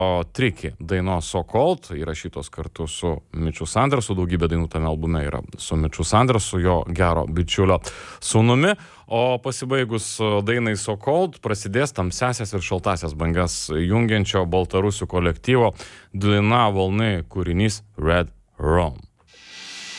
Tricky dainos So Cold, įrašytos kartu su Mitchu Sandersu, daugybė dainų tame albume yra su Mitchu Sandersu, jo gero bičiulio sūnumi, o pasibaigus dainai So Cold prasidės tamsiasias ir šaltasias bangas jungiančio baltarusių kolektyvo Dlina Volny kūrinys Red Room.